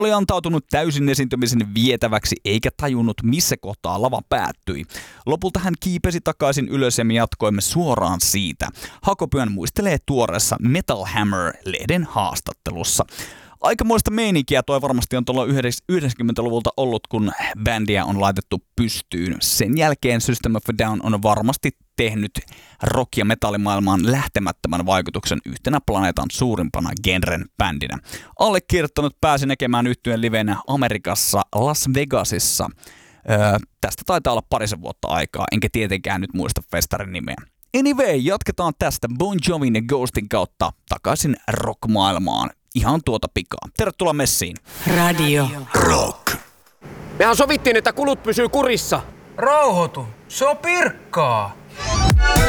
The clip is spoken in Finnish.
oli antautunut täysin esiintymisen vietäväksi eikä tajunnut, missä kohtaa lava päättyi. Lopulta hän kiipesi takaisin ylös ja me jatkoimme suoraan siitä. Hakopyön muistelee tuoreessa Metal Hammer-lehden haastattelussa. Aikamoista meininkiä toi varmasti on tuolla 90-luvulta ollut, kun bändiä on laitettu pystyyn. Sen jälkeen System of a Down on varmasti tehnyt rock- ja metallimaailmaan lähtemättömän vaikutuksen yhtenä planeetan suurimpana genren bändinä. Allekirjoittanut pääsi näkemään yhtyeen livenä Amerikassa Las Vegasissa. Tästä taitaa olla parisen vuotta aikaa, enkä tietenkään nyt muista festarin nimeä. Anyway, jatketaan tästä Bon Jovin ja Ghostin kautta takaisin rock-maailmaan. Ihan tuota pikaa. Tervetuloa messiin. Radio Rock. Mehän sovittiin, että kulut pysyy kurissa. Rauhoitu, se on pirkkaa.